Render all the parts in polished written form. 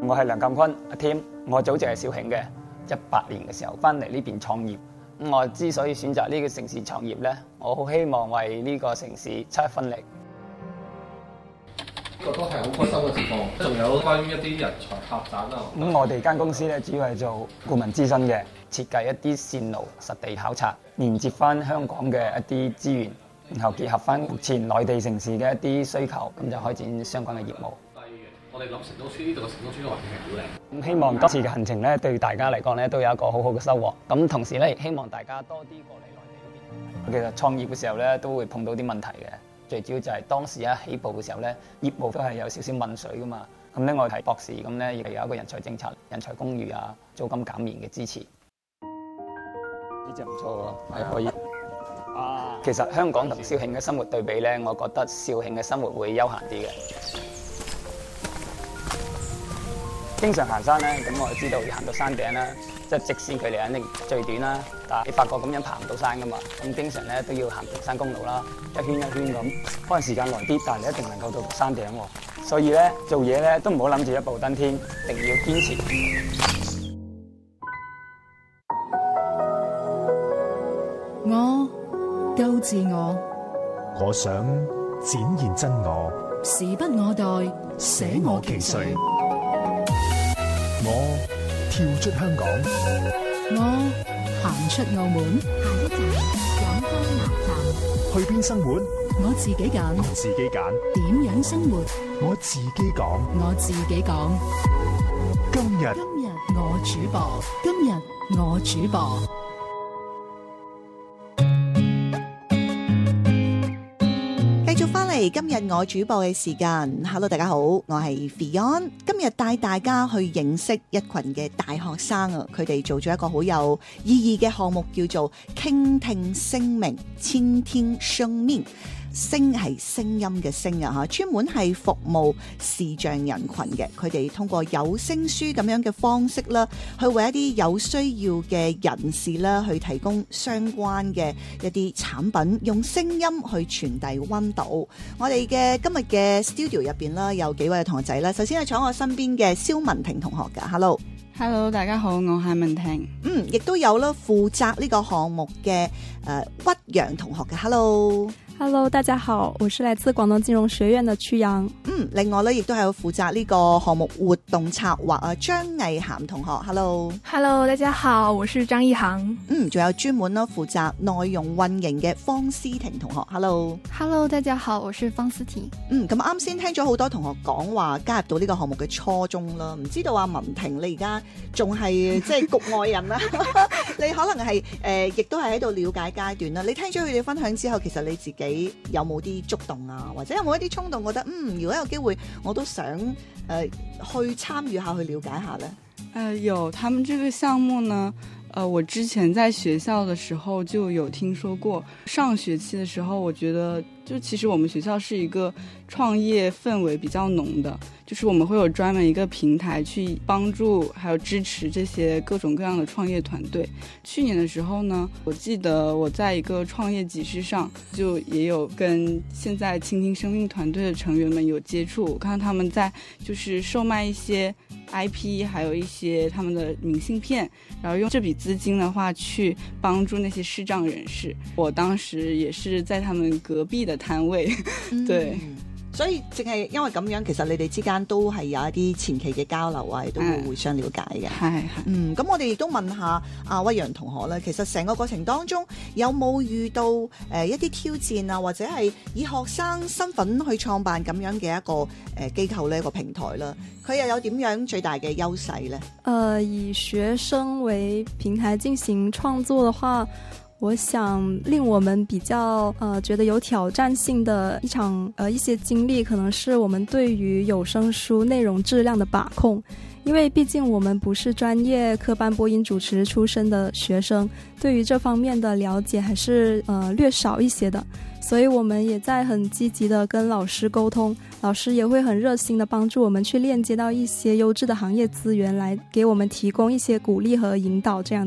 我係梁鑑坤阿 Tim， 我祖籍係肇慶嘅，18年嘅時候翻嚟呢邊創業。我之所以選擇呢個城市創業呢，我好希望為呢個城市出一分力。 呢個都係好開心嘅情況。仲有關於一啲人才發展啊。 我哋間公司咧主要係做顧問諮詢嘅，設計一啲線路實地考察，連接翻香港嘅一啲資源，然後結合翻目前內地城市嘅一啲需求，咁就開展相關嘅業務。 我哋諗城中村呢度嘅城中村環境係好靚。 咁希望今次嘅行程咧，對大家嚟講咧，都有一個好好嘅收穫。咁同時咧，亦希望大家多啲過嚟內地嗰邊。其實創業嘅時候咧，都會碰到啲問題嘅。最主要就係當時一起步嘅時候咧，業務都係有少少問水噶嘛。咁咧，我係博士，咁咧亦有一個人才政策、人才公寓啊、租金減免嘅支持。呢隻唔錯喎，係可以。其實香港同肇慶嘅生活對比咧，我覺得肇慶嘅生活會悠閒啲嘅。經常行山咧，咁我就知道要行到山頂啦，即係直線距離肯定最短啦。但係你發覺咁樣爬唔到山噶嘛，咁經常咧都要行平山公路啦，一圈一圈咁，可能時間耐啲，但係你一定能夠到山頂喎。所以咧做嘢咧都唔好諗住一步登天，一定要堅持。 我高自我， 我想展現真我， 時不我待，捨我其誰。 我跳出香港， 我行出澳門， 下一站廣州南站。 去邊生活？ 我自己揀， 自己揀。 點樣生活？ 我自己講， 我自己講。 今日我主播，今日我主播。 繼續翻嚟今日我主播嘅時間 ，Hello 大家好，我係 Fion， 今日帶大家去認識一群嘅大學生啊，佢哋做咗一個好有意義嘅項目，叫做傾聽聲明，傾聽生命。聲係聲音嘅聲啊嚇，專門係服務視障人群嘅。佢哋通過有聲書咁樣嘅方式啦，去為一啲有需要嘅人士啦，去提供相關嘅一啲產品，用聲音去傳遞溫度。我哋嘅今日嘅 studio 入邊啦，有幾位同學仔啦。首先係坐我身邊嘅蕭文婷同學㗎 ，Hello， 大家好，我係文婷。 亦都有啦，負責呢個項目嘅屈陽同學嘅 ，Hello。 大家好，我是來自廣東金融學院的曲陽。 另外咧，亦都係有負責呢個項目活動策劃啊，張藝涵同學 ，Hello， 大家好，我是張藝涵。 仲有專門啦負責內容運營嘅方思婷同學 ，Hello， 大家好，我是方思婷。 咁啱先聽咗好多同學講話加入到呢個項目嘅初衷啦，唔知道阿文婷你而家仲係即係局外人啦，你可能係亦都係喺度了解階段啦。你聽咗佢哋分享之後，其實你自己有冇啲觸動啊，或者有冇一啲衝動覺得如果有機會我都想去參與下，去了解下呢？ 有，他們這個項目呢我之前在學校的時候就有聽說過。上學期的時候我覺得就其實我們學校是一個創業氛圍比較濃的，就是我們會有專門一個平台去幫助還有支持這些各種各樣的創業團隊。去年的時候呢，我記得我在一個創業集市上就也有跟現在傾聽生命團隊的成員們有接觸，我看到他們在就是售賣一些 IP 還有一些他們的明信片，然後用這筆資金的話去幫助那些視障人士。我當時也是在他們隔壁的攤位，對。 所以淨係因為咁樣，其實你哋之間都係有一啲前期嘅交流啊，亦都會互相了解嘅。咁我哋亦都問下阿屈陽同學咧，其實成個過程當中有冇遇到一啲挑戰啊，或者係以學生身份去創辦咁樣嘅一個機構呢，一個平台啦，佢又有點樣最大嘅優勢呢？ 以學生為平台進行創作的話，我想令我們比較覺得有挑戰性的一些經歷，可能是我們對於有聲書內容質量的把控。因為畢竟我們不是專業科班播音主持出身的學生，對於這方面的了解還是略少一些的，所以我們也在很積極的跟老師溝通，老師也會很熱心的幫助我們去鏈接到一些優質的行業資源，來給我們提供一些鼓勵和引導，這樣子。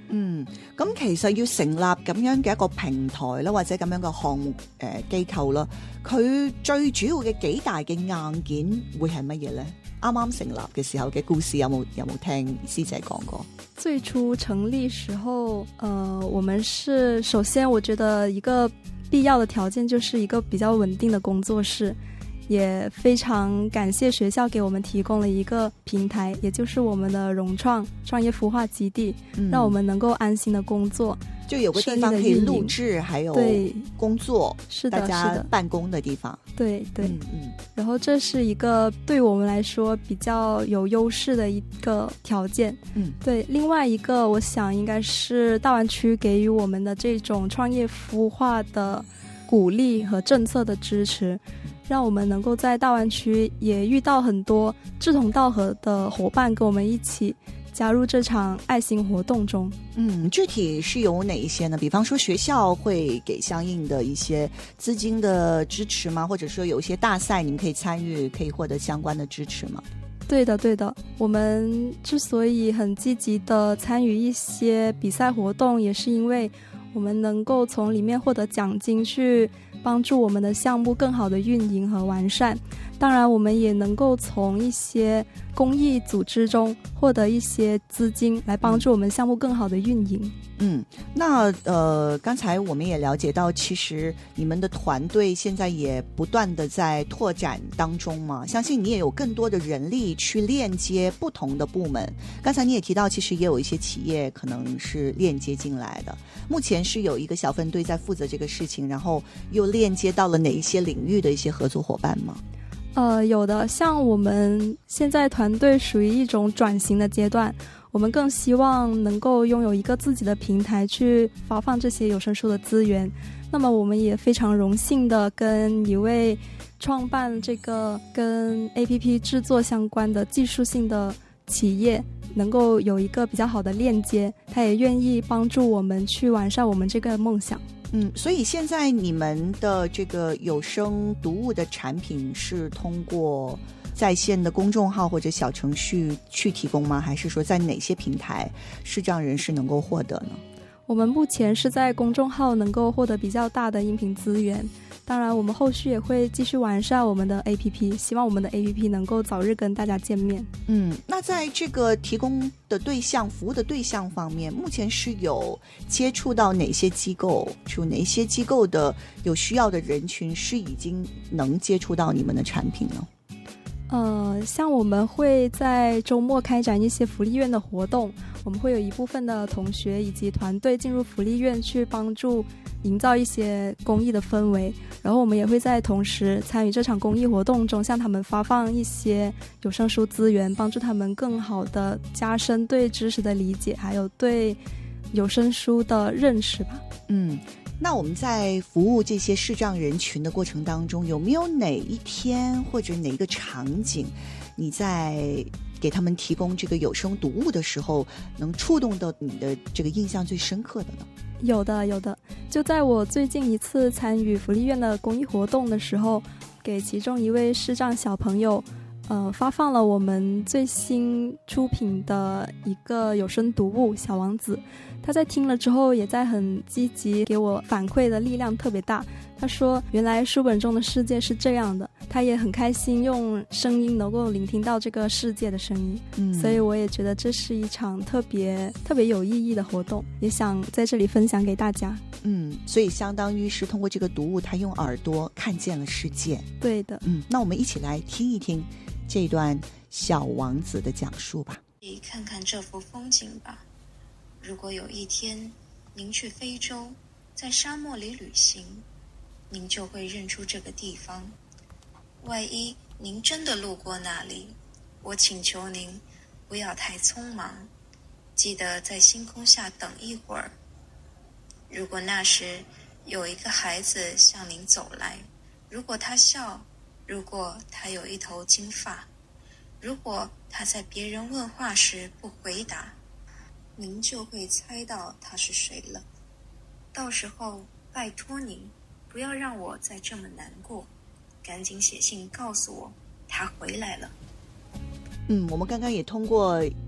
咁其實要成立咁樣嘅一個平台啦，或者咁樣嘅項目機構啦，佢最主要嘅幾大嘅硬件會係乜嘢呢？啱啱成立嘅時候嘅故事有冇聽師姐講過？ 最初成立時候，我們是首先我覺得一個必要的條件就是一個比較穩定的工作室，也非常感謝學校給我們提供了一個平台，也就是我們的融創創業孵化基地，讓我們能夠安心的工作， 就有個地方可以錄製，還有工作， 是的， 大家辦公的地方。 對對，然後這是一個對我們來說比較有優勢的一個條件。對，另外一個我想應該是大灣區給予我們的這種創業孵化的鼓勵和政策的支持，讓我們能夠在大灣區也遇到很多志同道合的夥伴，跟我們一起加入這場愛心活動中。 具體是有哪一些呢？比方說學校會給相應的一些資金的支持嗎？或者說有一些大賽你們可以參與，可以獲得相關的支持嗎？ 對的對的，我們之所以很積極的參與一些比賽活動，也是因為我們能夠從裡面獲得獎金，去幫助我們的項目更好的運營和完善。當然我們也能夠從一些公益組織中獲得一些資金，來幫助我們項目更好的運營。 那剛才我們也了解到，其實你們的團隊現在也不斷的在拓展當中嘛，相信你也有更多的人力去鏈接不同的部門。剛才你也提到，其實也有一些企業可能是鏈接進來的，目前是有一個小分隊在負責這個事情，然後又鏈接到了哪一些領域的一些合作夥伴嗎？ 有的，像我們現在團隊屬於一種轉型的階段，我們更希望能夠擁有一個自己的平台去發放這些有聲書的資源。那麼我們也非常榮幸的跟一位創辦這個跟 APP 製作相關的技術性的企業能夠有一個比較好的鏈接，他也願意幫助我們去完善我們這個夢想。 所以現在你們的這個有聲讀物的產品是通過在線的公眾號或者小程序去提供嗎？還是說在哪些平台視障人士能夠獲得呢？ 我們目前是在公眾號能夠獲得比較大的音頻資源，當然我們後續也會繼續完善我們的 APP， 希望我們的 APP 能夠早日跟大家見面。 那在這個提供的對象服務的對象方面，目前是有接觸到哪些機構，就哪些機構的有需要的人群是已經能接觸到你們的產品呢？ 像我們會在周末開展一些福利院的活動，我們會有一部分的同學以及團隊進入福利院去幫助營造一些公益的氛圍，然後我們也會在同時參與這場公益活動中向他們發放一些有聲書資源，幫助他們更好的加深對知識的理解，還有對有聲書的認識吧。 那我們在服務這些視障人群的過程當中，有沒有哪一天或者哪一個場景，你在給他們提供這個有聲讀物的時候，能觸動到你的這個印象最深刻的呢？ 有的有的，就在我最近一次參與福利院的公益活動的時候，給其中一位視障小朋友發放了我們最新出品的一個有聲讀物《小王子》。他在聽了之後也在很積極給我反饋的力量特別大，他說原來書本中的世界是這樣的，他也很開心用聲音能夠聆聽到這個世界的聲音。所以我也覺得這是一場特別有意義的活動，也想在這裡分享給大家。 所以相當於是通過這個讀物，他用耳朵看見了世界。 對的。 那我們一起來聽一聽這段小王子的講述吧。 你看看這幅風景吧。如果有一天您去非洲，在沙漠裡旅行，您就會認出這個地方。萬一您真的路過那裡，我請求您不要太匆忙，記得在星空下等一會兒。如果那時有一個孩子向您走來，如果他笑，如果他有一頭金髮，如果他在別人問話時不回答，您就會猜到他是誰了。到時候拜託您不要讓我再這麼難過，趕緊寫信告訴我他回來了。 我們剛剛也通過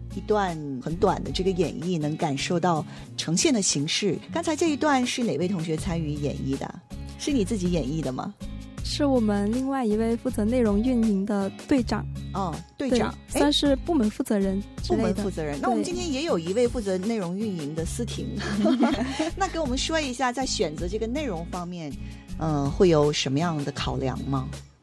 一段很短的这个演绎，能感受到呈现的形式。刚才这一段是哪位同学参与演绎的？是你自己演绎的吗？ 是我们另外一位负责内容运营的队长。 哦，队长算是部门负责人之类的。 部门负责人。那我们今天也有一位负责内容运营的思婷，那给我们说一下，在选择这个内容方面，会有什么样的考量吗？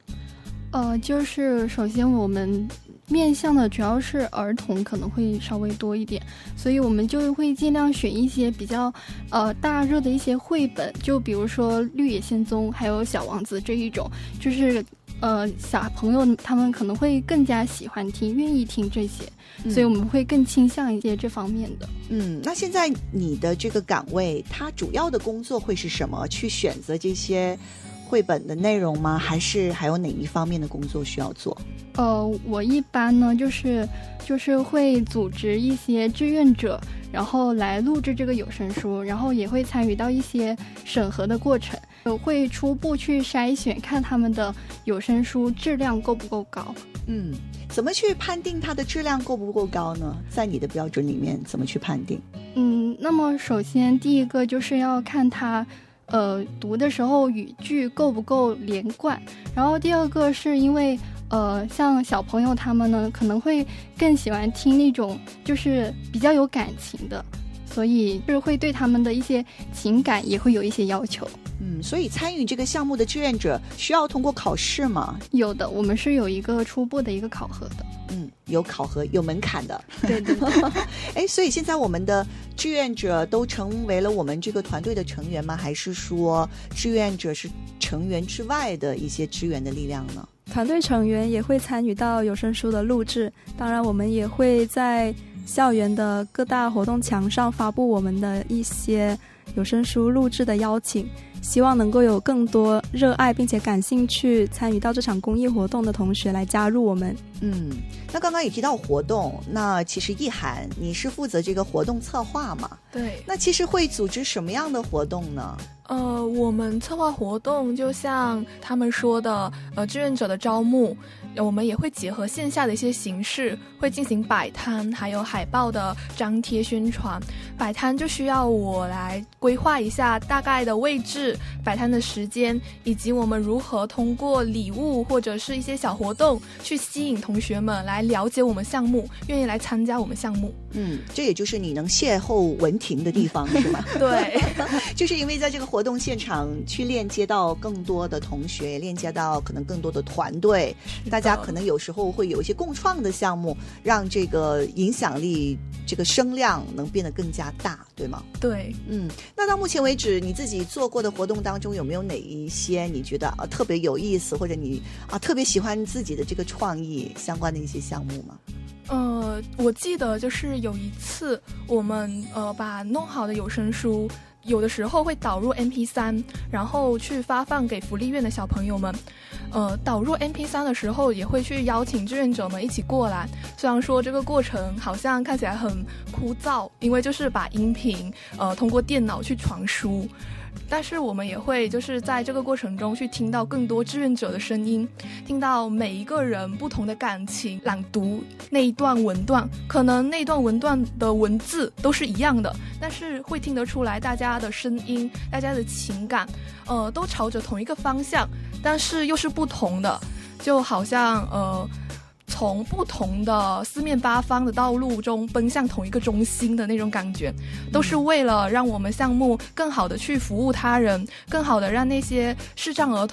就是首先我们面向的主要是儿童，可能会稍微多一点，所以我们就会尽量选一些比较大热的一些绘本，就比如说《绿野仙踪》还有《小王子》这一种，就是小朋友他们可能会更加喜欢听，愿意听这些，所以我们会更倾向一些这方面的。 那现在你的这个岗位，它主要的工作会是什么？去选择这些绘本的内容吗？还是还有哪一方面的工作需要做？ 我一般呢就是会组织一些志愿者，然后来录制这个有声书，然后也会参与到一些审核的过程，会初步去筛选，看他们的有声书质量够不够高。 怎么去判定它的质量够不够高呢？在你的标准里面怎么去判定？ 那么首先第一个就是要看它读的时候语句够不够连贯，然后第二个是因为像小朋友他们呢可能会更喜欢听那种就是比较有感情的，所以就是会对他们的一些情感也会有一些要求。 所以参与这个项目的志愿者需要通过考试吗？ 有的，我们是有一个初步的一个考核的。 有考核，有门槛的。 对对。 所以现在我们的志愿者都成为了我们这个团队的成员吗？还是说志愿者是成员之外的一些支援的力量呢？ 团队成员也会参与到有声书的录制，当然我们也会在校园的各大活动墙上发布我们的一些有声书录制的邀请，希望能够有更多热爱并且感兴趣参与到这场公益活动的同学来加入我们。 那刚刚也提到活动，那其实意涵你是负责这个活动策划嘛？ 对。 那其实会组织什么样的活动呢？ 我们策划活动就像他们说的志愿者的招募，我们也会结合线下的一些形式，会进行摆摊还有海报的张贴宣传。摆摊就需要我来规划一下大概的位置、摆摊的时间，以及我们如何通过礼物或者是一些小活动去吸引同学们来了解我们项目，愿意来参加我们项目。 这也就是你能邂逅文婷的地方是吗？ 对。 就是因为在这个活动现场去链接到更多的同学，链接到可能更多的团队，大家可能有时候会有一些共创的项目，让这个影响力这个声量能变得更加大，对吗？ 对。 那到目前为止你自己做过的活动当中，有没有哪一些你觉得特别有意思，或者你特别喜欢自己的这个创意相关的一些项目吗？ 我记得就是有一次我们把弄好的有声书有的时候会导入 MP3， 然后去发放给福利院的小朋友们。导入 MP3 的时候也会去邀请志愿者们一起过来，虽然说这个过程好像看起来很枯燥，因为就是把音频通过电脑去传输，但是我们也会就是在这个过程中去听到更多志愿者的声音，听到每一个人不同的感情，朗读那一段文段，可能那段文段的文字都是一样的，但是会听得出来大家的声音，大家的情感都朝着同一个方向，但是又是不同的，就好像从不同的四面八方的道路中奔向同一个中心的那种感觉，都是为了让我们项目更好的去服务他人，更好的让那些视障儿